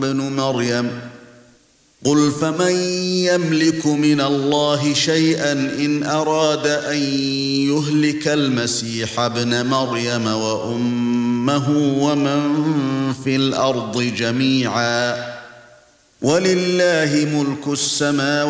ابن مريم قل فمن يملك من الله شيئا إن أراد أن يهلك المسيح ابن مريم وأمه ومن في الأرض جميعا ولله ملك السماوات